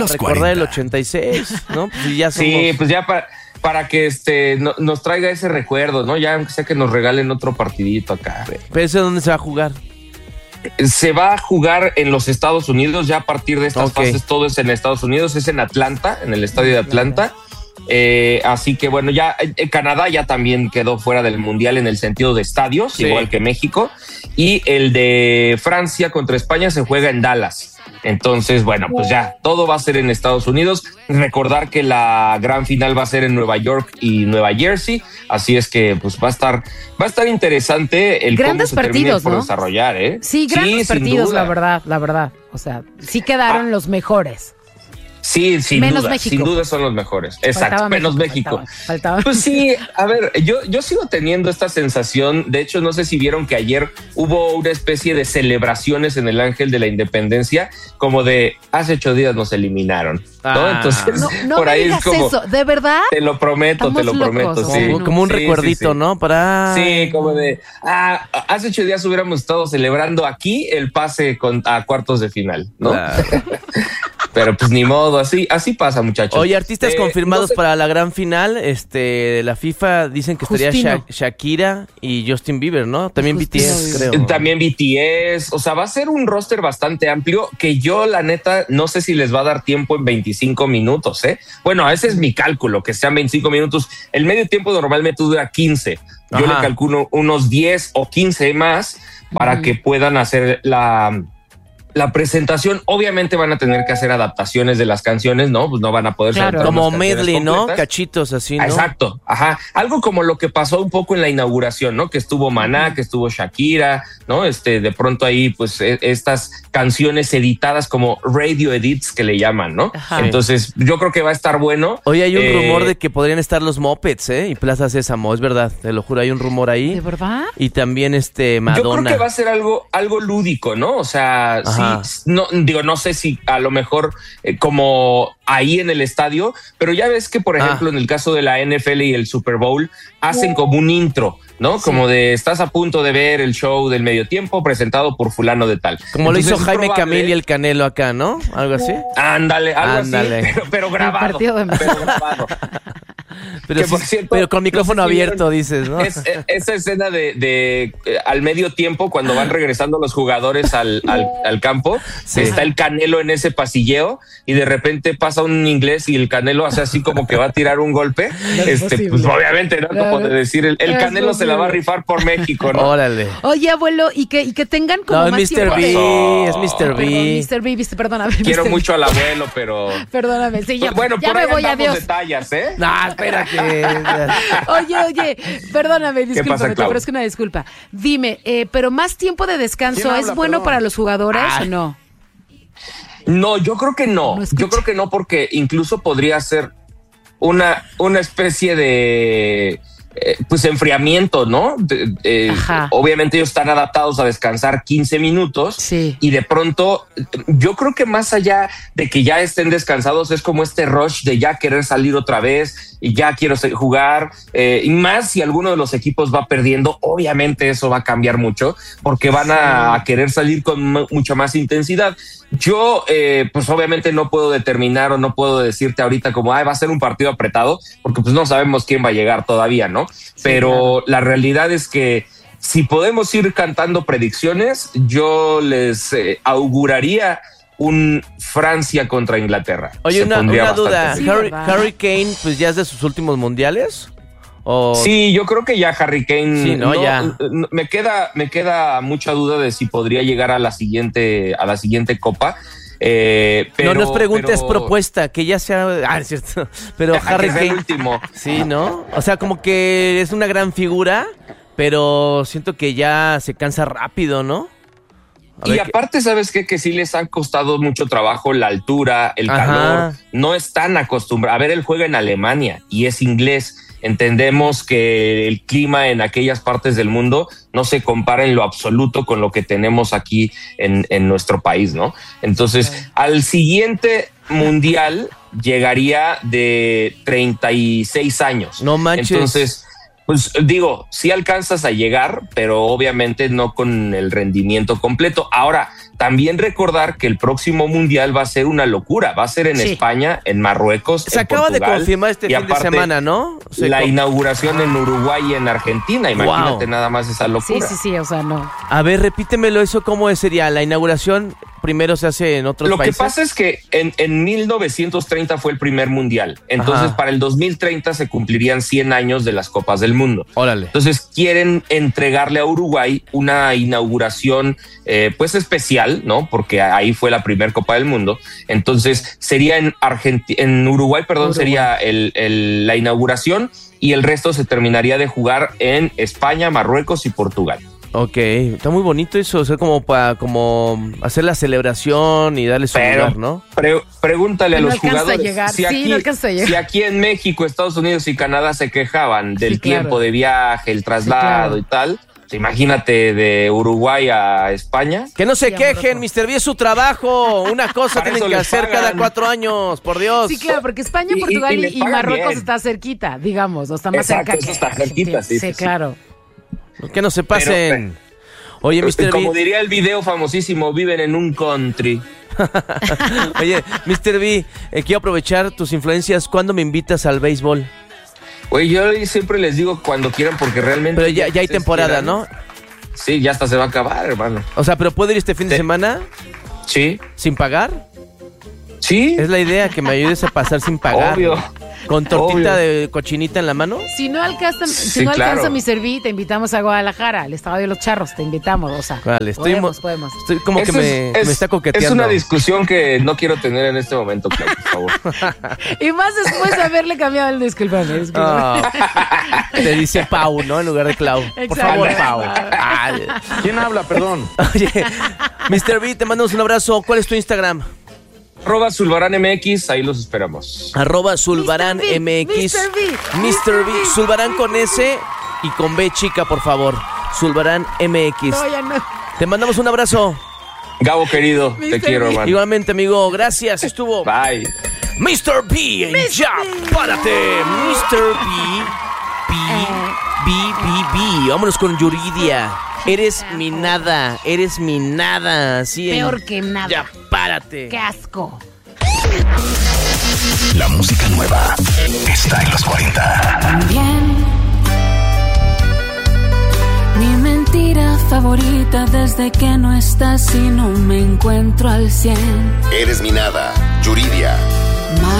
Los recordar 40. el 86, ¿no? Pues ya somos... Sí, pues ya para que nos traiga ese recuerdo, ¿no? Ya aunque sea que nos regalen otro partidito acá. ¿Pero ese dónde se va a jugar? Se va a jugar en los Estados Unidos, ya a partir de estas fases todo es en Estados Unidos, es en Atlanta, en el estadio de Atlanta. Así que bueno, ya Canadá ya también quedó fuera del mundial en el sentido de estadios, igual que México, y el de Francia contra España se juega en Dallas. Entonces, bueno, pues ya todo va a ser en Estados Unidos. Recordar que la gran final va a ser en Nueva York y Nueva Jersey, así es que pues va a estar interesante el grandes cómo se partidos, por ¿no? desarrollar, ¿eh? Sí, grandes partidos, la verdad. O sea, sí quedaron los mejores. Sí, sin menos duda, México. sin duda son los mejores. Exacto, Faltaba menos México. Faltaba. Pues sí, a ver, yo sigo teniendo esta sensación. De hecho, no sé si vieron que ayer hubo una especie de celebraciones en el Ángel de la Independencia, como de hace 8 días nos eliminaron, ¿no? Entonces, no por me ahí digas es como, eso, ¿de verdad? te lo prometo. Estamos locos, Sí. Como un Sí, recuerdito, sí. ¿no? Para... Sí, como de, hace 8 días hubiéramos estado celebrando aquí el pase a cuartos de final, ¿no? Claro. Pero pues ni modo, así pasa, muchachos. Oye, artistas confirmados no sé. para la gran final, de la FIFA dicen que estaría Justino. Shakira y Justin Bieber, ¿no? También Justino BTS, Bieber. creo. También BTS, o sea, va a ser un roster bastante amplio que yo, la neta, no sé si les va a dar tiempo en 25 minutos, ¿eh? Bueno, ese es mi cálculo, que sean 25 minutos. El medio tiempo normalmente dura 15. Yo le calculo unos 10 o 15 más para que puedan hacer la presentación. Obviamente van a tener que hacer adaptaciones de las canciones, ¿no? Pues no van a poder Claro. cantar Como unas canciones medley, ¿no? completas. Cachitos así, ¿no? Exacto, ajá. Algo como lo que pasó un poco en la inauguración, ¿no? Que estuvo Maná, que estuvo Shakira, ¿no? De pronto ahí, pues, estas canciones editadas como radio edits que le llaman, ¿no? Ajá. Entonces, yo creo que va a estar bueno. Hoy hay un rumor de que podrían estar los Muppets, y Plaza Sésamo, es verdad, te lo juro, hay un rumor ahí. ¿De verdad? Y también Yo Madonna. creo que va a ser algo lúdico, ¿no? O sea, Ajá. sí, no sé si a lo mejor como ahí en el estadio, pero ya ves que, por ejemplo, en el caso de la NFL y el Super Bowl, hacen como un intro, ¿no? Sí. Como de estás a punto de ver el show del medio tiempo presentado por fulano de tal. Como Entonces, lo hizo es Jaime probable- Camil y el Canelo acá, ¿no? Algo así. Ándale, algo Ándale. así, pero grabado. El partido de Pero grabado. Pero, Que, por cierto, pero con micrófono no sé si abierto, vieron dices, ¿no? Esa escena de al medio tiempo, cuando van regresando los jugadores al campo, Sí. está el Canelo en ese pasilleo y de repente pasa un inglés y el Canelo hace así como que va a tirar un golpe. No es Pues posible. obviamente, ¿no? Como de decir, el No es Canelo se la va a posible. rifar por México, ¿no? Órale. Oye, abuelo, y que tengan como No, es más Mr. tiempo B, de- es Mr. B. Perdón, Mr. B, perdóname. Quiero Mr. B. mucho al abuelo, pero... Perdóname, sí, ya, bueno, ya por me ahí voy, andamos adiós. detalles, ¿eh? No, espérate. Oye, perdóname, pasa, discúlpame, te Clau? ofrezco una disculpa. Dime, pero más tiempo de descanso, ¿Quién ¿es habla? bueno Perdón. para los jugadores Ah. o no? No, yo creo que no. No escucha. Yo creo que no, porque incluso podría ser una especie de pues enfriamiento, ¿no? Ajá. Obviamente ellos están adaptados a descansar 15 minutos Sí. y de pronto yo creo que más allá de que ya estén descansados es como este rush de ya querer salir otra vez y ya quiero jugar, y más si alguno de los equipos va perdiendo, obviamente eso va a cambiar mucho porque van a querer salir con mucha más intensidad. Yo, pues obviamente no puedo determinar o no puedo decirte ahorita como, va a ser un partido apretado, porque pues no sabemos quién va a llegar todavía, ¿no? Pero la realidad es que si podemos ir cantando predicciones, yo les auguraría un Francia contra Inglaterra. Oye, Se una pondría bastante duda. Sí, bien. ¿verdad? Harry Kane, pues ya es de sus últimos mundiales. ¿O... Sí, yo creo que ya Harry Kane. Sí, ¿no? Ya. Me queda mucha duda de si podría llegar a la siguiente copa. Pero, no nos preguntes pero- propuesta, que ya sea... es cierto. Pero Harry que sea el Kane... último. Sí, ¿no? O sea, como que es una gran figura, pero siento que ya se cansa rápido, ¿no? A Y ver aparte, ¿sabes qué? Que sí les han costado mucho trabajo la altura, el Ajá. calor. No están acostumbrados. A ver, él juega en Alemania y es inglés. Entendemos que el clima en aquellas partes del mundo no se compara en lo absoluto con lo que tenemos aquí en nuestro país, ¿no? Entonces, al siguiente mundial llegaría de 36 años. No manches. Entonces, pues digo, sí alcanzas a llegar, pero obviamente no con el rendimiento completo. Ahora, también recordar que el próximo mundial va a ser una locura. Va a ser en España, en Marruecos, se acaba Portugal, de confirmar este fin de semana, ¿no? La inauguración en Uruguay y en Argentina. Imagínate nada más esa locura. Sí, o sea, no. A ver, repítemelo, eso cómo sería. La inauguración primero se hace en otros países. Lo que pasa es que en 1930 fue el primer mundial. Entonces, para el 2030 se cumplirían 100 años de las Copas del Mundo. Órale. Entonces, quieren entregarle a Uruguay una inauguración pues especial, ¿no? Porque ahí fue la primera Copa del Mundo. Entonces, sería en Uruguay, sería la inauguración y el resto se terminaría de jugar en España, Marruecos y Portugal. Ok, está muy bonito eso, o sea, como para hacer la celebración y darle su lugar, ¿no? Pregúntale a los jugadores si aquí en México, Estados Unidos y Canadá se quejaban del tiempo de viaje, el traslado y tal. Imagínate de Uruguay a España. Que no se quejen, Mr. B, es su trabajo. Una cosa tienen que hacer cada 4 años, por Dios. Sí, claro, porque España, Portugal y Marruecos está cerquita, digamos, o está más cerca. Eso está cerquita, sí, claro. Que no se pasen. Oye, Mr. B. Como diría el video famosísimo, viven en un country. Oye, Mr. B, quiero aprovechar tus influencias. ¿Cuándo me invitas al béisbol? Oye, yo siempre les digo cuando quieran porque realmente... Pero ya hay temporada, ¿no? Sí, ya hasta se va a acabar, hermano. O sea, ¿pero puedo ir este fin de semana? Sí. ¿Sin pagar? Sí. Es la idea, que me ayudes a pasar sin pagar. Obvio. ¿Con tortita de cochinita en la mano? Si no alcanza mi serví, te invitamos a Guadalajara, al Estadio de los Charros, te invitamos, o sea. Vale, podemos. Estoy como eso que me está coqueteando. Es una discusión que no quiero tener en este momento, Clau, por favor. Y más después de haberle cambiado el disculpame. Te dice Pau, ¿no? En lugar de Clau. Exacto. Por favor, Pau. ¿Quién habla? Perdón. Oye, Mr. B, te mandamos un abrazo. ¿Cuál es tu Instagram? @ZulbaranMX, ahí los esperamos. @ZulbaranMX. Mr. B, Zulbarán con S y con B chica, por favor. ZulbaranMX. No, ya no. Te mandamos un abrazo. Gabo, querido, te quiero, hermano. Igualmente, amigo, gracias, estuvo. Bye. Mr. B en Ya Párate. Mr. B. Vámonos con Yuridia. Eres mi nada, así. Peor que nada. Ya párate. Qué asco. La música nueva está en los 40. Bien. Mi mentira favorita desde que no estás y no me encuentro al 100. Eres mi nada, Yuridia.